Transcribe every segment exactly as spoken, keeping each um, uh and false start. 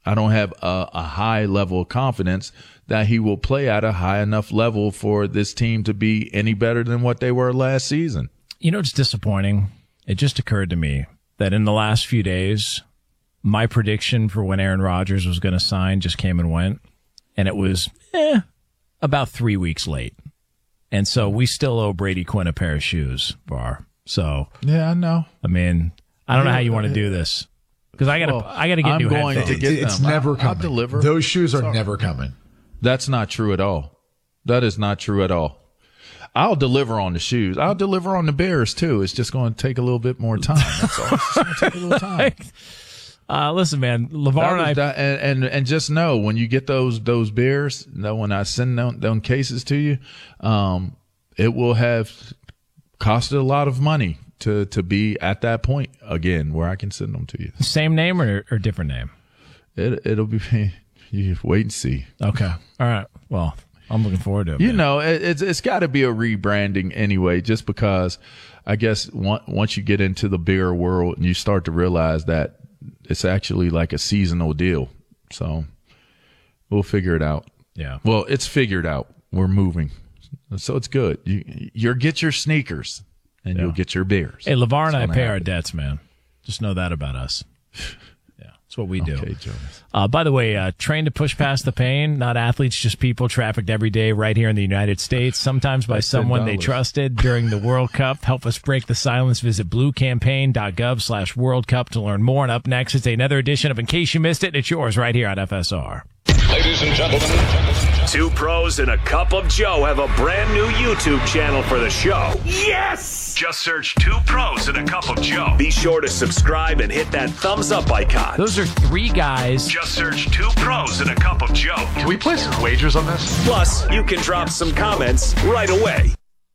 I don't have a, a high level of confidence that he will play at a high enough level for this team to be any better than what they were last season. You know, it's disappointing. It just occurred to me that in the last few days, my prediction for when Aaron Rodgers was going to sign just came and went, and it was eh, about three weeks late. And so we still owe Brady Quinn a pair of shoes, Bar. So yeah, I know. I mean, I don't know how you want to do this because I got to well, I got to get I'm new going headphones. to get It's them. never I'll, coming. I'll deliver. Those shoes are Sorry. never coming. That's not true at all. That is not true at all. I'll deliver on the shoes. I'll deliver on the Bears, too. It's just going to take a little bit more time. That's all. It's just going to take a little time. Uh, listen, man, LeVar and I... That, and, and and just know, when you get those those Bears, that when I send them, them cases to you, um, it will have costed a lot of money to, to be at that point again where I can send them to you. Same name or, or different name? It, it'll be... You wait and see. Okay. All right. Well... I'm looking forward to it. You man. know, it, it's it's got to be a rebranding anyway, just because I guess one, once you get into the beer world and you start to realize that it's actually like a seasonal deal. So we'll figure it out. Yeah. Well, it's figured out. We're moving. So it's good. You you'll get your sneakers and yeah. you'll get your beers. Hey, LeVar and I pay happen. our debts, man. Just know that about us. That's what we do. Okay, Jonas. Uh, by the way, uh, trained to push past the pain, not athletes, just people trafficked every day right here in the United States, sometimes by That's someone ten dollars they trusted during the World Cup. Help us break the silence. Visit bluecampaign.gov slash World Cup to learn more. And up next, it's another edition of In Case You Missed It. It's yours right here on F S R. Ladies and gentlemen, two pros and a cup of Joe have a brand new YouTube channel for the show. Yes! Just search Two Pros and a Cup of Joe. Be sure to subscribe and hit that thumbs up icon. Those are three guys. Just search Two Pros and a Cup of Joe. Can we place some wagers on this? Plus, you can drop some comments right away.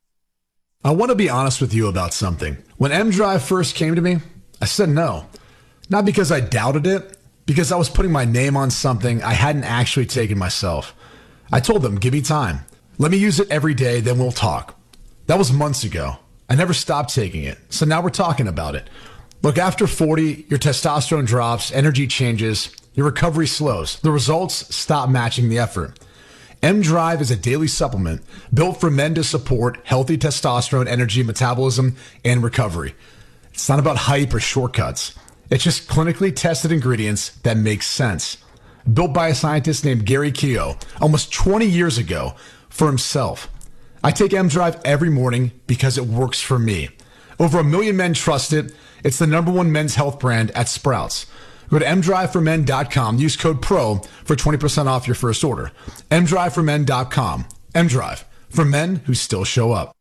I want to be honest with you about something. When M-Drive first came to me, I said no. Not because I doubted it, because I was putting my name on something I hadn't actually taken myself. I told them, give me time. Let me use it every day, then we'll talk. That was months ago. I never stopped taking it, so now we're talking about it. Look, after forty, your testosterone drops, energy changes, your recovery slows. The results stop matching the effort. M-Drive is a daily supplement built for men to support healthy testosterone, energy, metabolism, and recovery. It's not about hype or shortcuts. It's just clinically tested ingredients that make sense. Built by a scientist named Gary Keogh almost twenty years ago for himself. I take M-Drive every morning because it works for me. Over a million men trust it. It's the number one men's health brand at Sprouts. Go to m drive for men dot com. Use code PRO for twenty percent off your first order. m drive for men dot com. M-Drive, for men who still show up.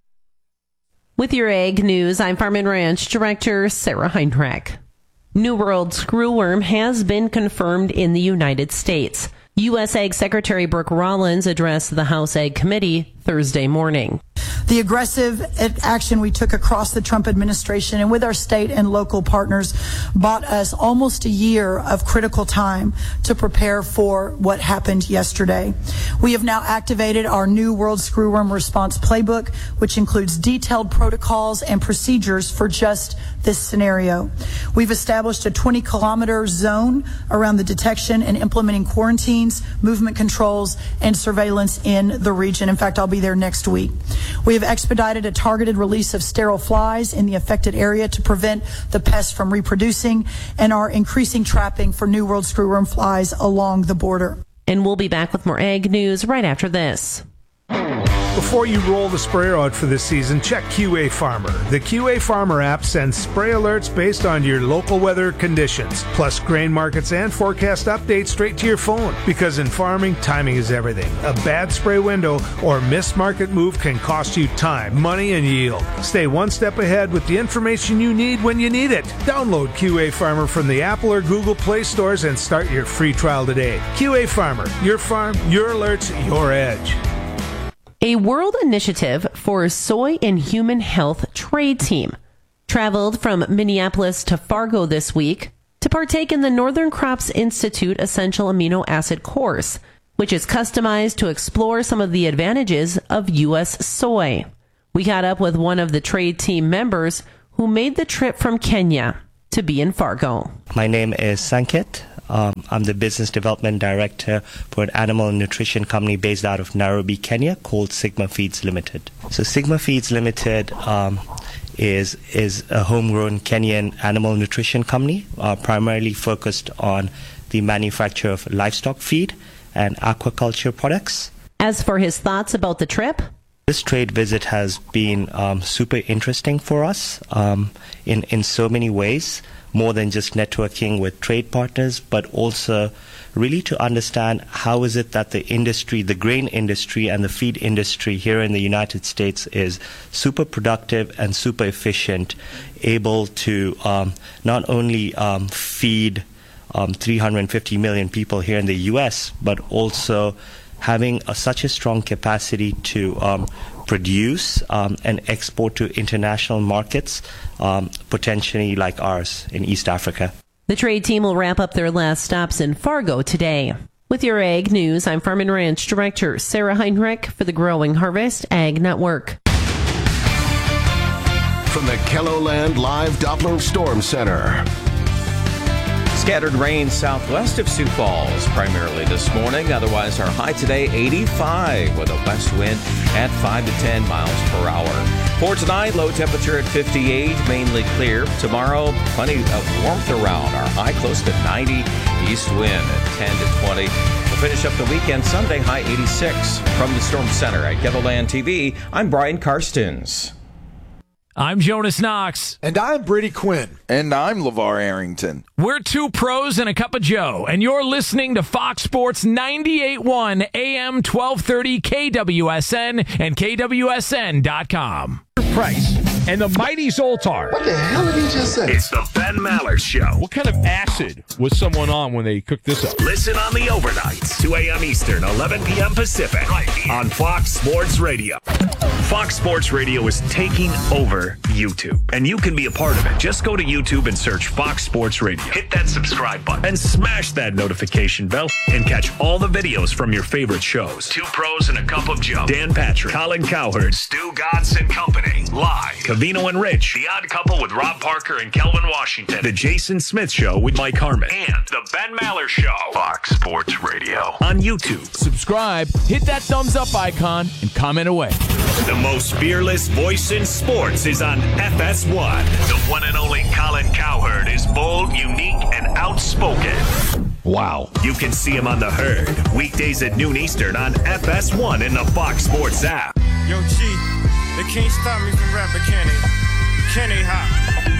With your egg news, I'm Farm and Ranch Director Sarah Heinrich. New World screwworm has been confirmed in the United States. U S Ag Secretary Brooke Rollins addressed the House Ag Committee Thursday morning. The aggressive action we took across the Trump administration and with our state and local partners bought us almost a year of critical time to prepare for what happened yesterday. We have now activated our New World Screwworm Response Playbook, which includes detailed protocols and procedures for just this scenario. We've established a twenty kilometer zone around the detection and implementing quarantines, movement controls, and surveillance in the region. In fact, I'll be there next week. We have expedited a targeted release of sterile flies in the affected area to prevent the pests from reproducing and are increasing trapping for New World screwworm flies along the border. And we'll be back with more ag news right after this. Before you roll the sprayer out for this season, check Q A Farmer. The Q A Farmer app sends spray alerts based on your local weather conditions, plus grain markets and forecast updates straight to your phone. Because in farming, timing is everything. A bad spray window or missed market move can cost you time, money, and yield. Stay one step ahead with the information you need when you need it. Download Q A Farmer from the Apple or Google Play stores and start your free trial today. Q A Farmer, your farm, your alerts, your edge. A world initiative for soy and human health trade team traveled from Minneapolis to Fargo this week to partake in the Northern Crops Institute Essential Amino Acid course, which is customized to explore some of the advantages of U S soy. We got up with one of the trade team members who made the trip from Kenya to be in Fargo. My name is Sankit. Um, I'm the business development director for an animal nutrition company based out of Nairobi, Kenya, called Sigma Feeds Limited. So Sigma Feeds Limited um, is is a homegrown Kenyan animal nutrition company, uh, primarily focused on the manufacture of livestock feed and aquaculture products. As for his thoughts about the trip, this trade visit has been um, super interesting for us um, in, in so many ways, more than just networking with trade partners, but also really to understand how is it that the industry, the grain industry and the feed industry here in the United States is super productive and super efficient, able to um, not only um, feed um, three hundred fifty million people here in the U S, but also having a, such a strong capacity to um, produce um, and export to international markets, um, potentially like ours in East Africa. The trade team will wrap up their last stops in Fargo today. With your Ag News, I'm Farm and Ranch Director Sarah Heinrich for the Growing Harvest Ag Network. From the KELOLAND Live Doppler Storm Center. Scattered rain southwest of Sioux Falls primarily this morning. Otherwise, our high today, eighty-five, with a west wind at five to ten miles per hour. For tonight, low temperature at fifty-eight, mainly clear. Tomorrow, plenty of warmth around. Our high close to ninety, east wind at ten to twenty. We'll finish up the weekend Sunday, high eighty-six. From the Storm Center at KELOLAND T V, I'm Brian Karstens. I'm Jonas Knox. And I'm Brady Quinn. And I'm LeVar Arrington. We're two pros and a cup of Joe, and you're listening to Fox Sports ninety-eight point one A M twelve thirty K W S N and K W S N dot com. Price and the mighty Zoltar. What the hell did he just say? It's the Ben Maller Show. What kind of acid was someone on when they cooked this up? Listen on the overnights, two a.m. Eastern, eleven p.m. Pacific, right here on Fox Sports Radio. Fox Sports Radio is taking over YouTube, and you can be a part of it. Just go to YouTube and search Fox Sports Radio. Hit that subscribe button and smash that notification bell and catch all the videos from your favorite shows. Two Pros and a Cup of Joe. Dan Patrick, Colin Cowherd, Stu Gatz and Company. Live. Covino and Rich. The Odd Couple with Rob Parker and Kelvin Washington. The Jason Smith Show with Mike Harmon. And the Ben Maller Show. Fox Sports Radio. On YouTube. Subscribe, hit that thumbs up icon, and comment away. The most fearless voice in sports is on F S one. The one and only Colin Cowherd is bold, unique, and outspoken. Wow. You can see him on The Herd, weekdays at noon Eastern on F S one in the Fox Sports app. Yo, G, they can't stop me from rapping, can they? Can they, hop?